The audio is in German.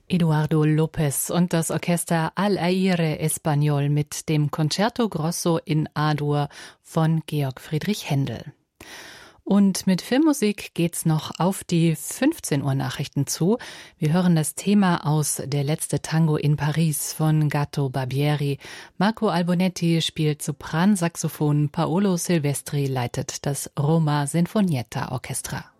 Eduardo López und das Orchester Al Aire Español mit dem Concerto Grosso in A-Dur von Georg Friedrich Händel. Und mit Filmmusik geht's noch auf die 15 Uhr Nachrichten zu. Wir hören das Thema aus Der letzte Tango in Paris von Gato Barbieri. Marco Albonetti spielt Sopransaxophon, Paolo Silvestri leitet das Roma Sinfonietta Orchestra.